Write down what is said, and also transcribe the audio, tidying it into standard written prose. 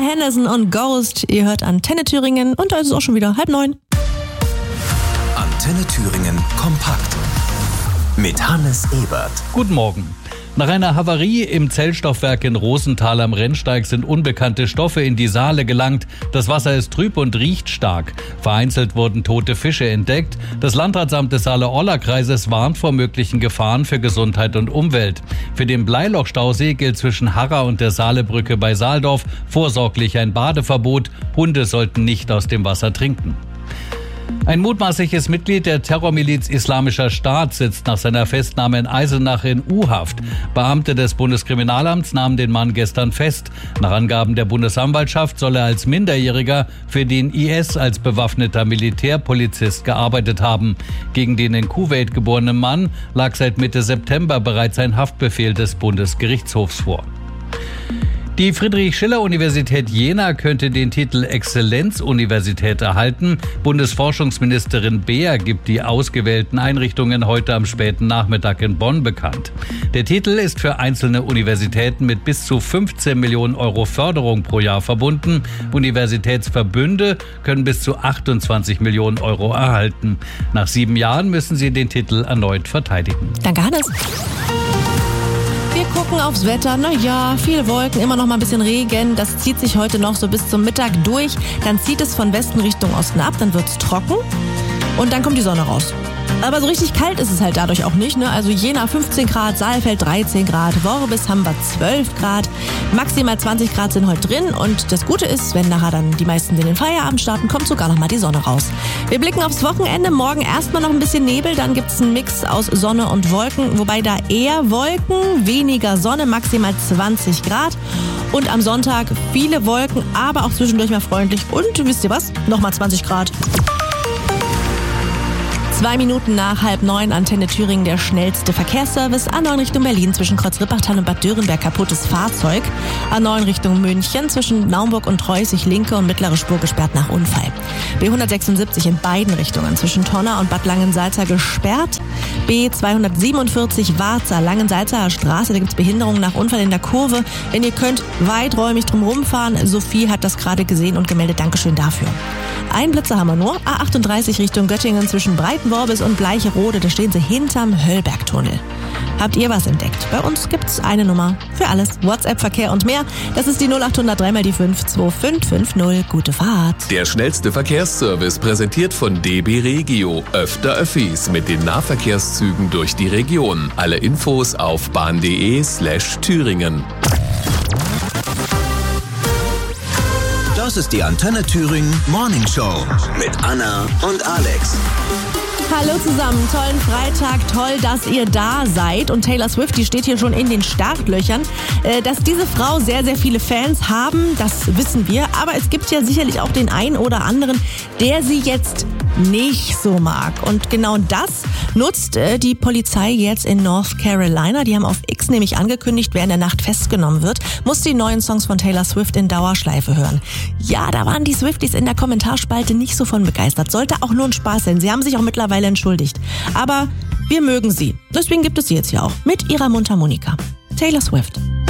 Hennessy und Ghost. Ihr hört Antenne Thüringen und da ist es auch schon wieder 8:30. Antenne Thüringen kompakt mit Hannes Ebert. Guten Morgen. Nach einer Havarie im Zellstoffwerk in Rosenthal am Rennsteig sind unbekannte Stoffe in die Saale gelangt. Das Wasser ist trüb und riecht stark. Vereinzelt wurden tote Fische entdeckt. Das Landratsamt des Saale-Orla-Kreises warnt vor möglichen Gefahren für Gesundheit und Umwelt. Für den Bleiloch-Stausee gilt zwischen Harra und der Saalebrücke bei Saaldorf vorsorglich ein Badeverbot. Hunde sollten nicht aus dem Wasser trinken. Ein mutmaßliches Mitglied der Terrormiliz Islamischer Staat sitzt nach seiner Festnahme in Eisenach in U-Haft. Beamte des Bundeskriminalamts nahmen den Mann gestern fest. Nach Angaben der Bundesanwaltschaft soll er als Minderjähriger für den IS als bewaffneter Militärpolizist gearbeitet haben. Gegen den in Kuwait geborenen Mann lag seit Mitte September bereits ein Haftbefehl des Bundesgerichtshofs vor. Die Friedrich-Schiller-Universität Jena könnte den Titel Exzellenzuniversität erhalten. Bundesforschungsministerin Beer gibt die ausgewählten Einrichtungen heute am späten Nachmittag in Bonn bekannt. Der Titel ist für einzelne Universitäten mit bis zu 15 Millionen Euro Förderung pro Jahr verbunden. Universitätsverbünde können bis zu 28 Millionen Euro erhalten. Nach 7 Jahren müssen sie den Titel erneut verteidigen. Danke, Hannes. Wir gucken aufs Wetter. Naja, viele Wolken, immer noch mal ein bisschen Regen. Das zieht sich heute noch so bis zum Mittag durch. Dann zieht es von Westen Richtung Osten ab, dann wird es trocken und dann kommt die Sonne raus. Aber so richtig kalt ist es halt dadurch auch nicht, ne? Also Jena 15 Grad, Saalfeld 13 Grad, Worbis haben wir 12 Grad, maximal 20 Grad sind heute drin und das Gute ist, wenn nachher dann die meisten in den Feierabend starten, kommt sogar noch mal die Sonne raus. Wir blicken aufs Wochenende, morgen erstmal noch ein bisschen Nebel, dann gibt's einen Mix aus Sonne und Wolken, wobei da eher Wolken, weniger Sonne, maximal 20 Grad und am Sonntag viele Wolken, aber auch zwischendurch mal freundlich und wisst ihr was, nochmal 20 Grad. 2 Minuten nach 8:30, Antenne Thüringen, der schnellste Verkehrsservice. A9 Richtung Berlin zwischen Kreuzrippachtal und Bad Dörenberg kaputtes Fahrzeug. A9 Richtung München zwischen Naumburg und Treusig linke und mittlere Spur gesperrt nach Unfall. B176 in beiden Richtungen zwischen Tonna und Bad Langensalza gesperrt. B247 Warza Langensalza Straße, da gibt's Behinderungen nach Unfall in der Kurve. Wenn ihr könnt, weiträumig drum rumfahren. Sophie hat das gerade gesehen und gemeldet. Dankeschön dafür. Ein Blitzer haben wir nur. A38 Richtung Göttingen zwischen Breitenworbis und Bleicherode. Da stehen sie hinterm Höllbergtunnel. Habt ihr was entdeckt? Bei uns gibt's eine Nummer für alles. WhatsApp, Verkehr und mehr. Das ist die 0800 3 die 5 2550. Gute Fahrt. Der schnellste Verkehrsservice präsentiert von DB Regio. Öfter Öffis mit den Nahverkehrszügen durch die Region. Alle Infos auf bahn.de/Thüringen. Das ist die Antenne Thüringen Morning Show mit Anna und Alex. Hallo zusammen, tollen Freitag, toll, dass ihr da seid. Und Taylor Swift, die steht hier schon in den Startlöchern. Dass diese Frau sehr, sehr viele Fans haben, das wissen wir. Aber es gibt ja sicherlich auch den einen oder anderen, der sie jetzt nicht so mag. Und genau das nutzt die Polizei jetzt in North Carolina. Die haben auf X nämlich angekündigt, wer in der Nacht festgenommen wird, muss die neuen Songs von Taylor Swift in Dauerschleife hören. Ja, da waren die Swifties in der Kommentarspalte nicht so von begeistert. Sollte auch nur ein Spaß sein. Sie haben sich auch mittlerweile entschuldigt. Aber wir mögen sie. Deswegen gibt es sie jetzt hier auch mit ihrer Mundharmonika. Taylor Swift.